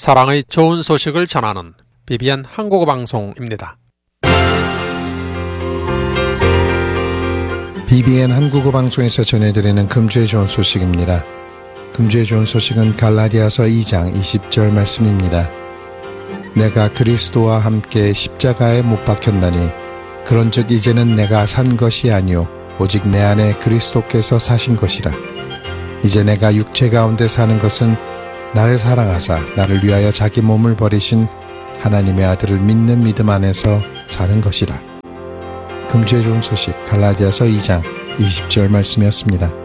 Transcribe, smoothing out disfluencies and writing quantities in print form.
사랑의 좋은 소식을 전하는 BBN 한국어 방송입니다. BBN 한국어 방송에서 전해드리는 금주의 좋은 소식입니다. 금주의 좋은 소식은 갈라디아서 2장 20절 말씀입니다. 내가 그리스도와 함께 십자가에 못 박혔나니 그런즉 이제는 내가 산 것이 아니요 오직 내 안에 그리스도께서 사신 것이라. 이제 내가 육체 가운데 사는 것은 나를 사랑하사 나를 위하여 자기 몸을 버리신 하나님의 아들을 믿는 믿음 안에서 사는 것이라. 금주의 좋은 소식 갈라디아서 2장 20절 말씀이었습니다.